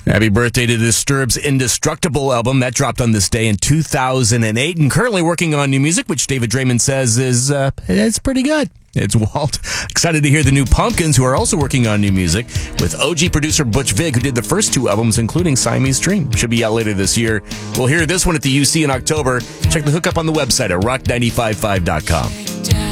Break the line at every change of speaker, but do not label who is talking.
Happy birthday to Disturbed's Indestructible album. That dropped on this day in 2008 and currently working on new music, which David Draymond says is it's pretty good. It's Walt. Excited to hear the new Pumpkins, who are also working on new music, with OG producer Butch Vig, who did the first two albums, including Siamese Dream. Should be out later this year. We'll hear this one at the UC in October. Check the hookup on the website at rock955.com.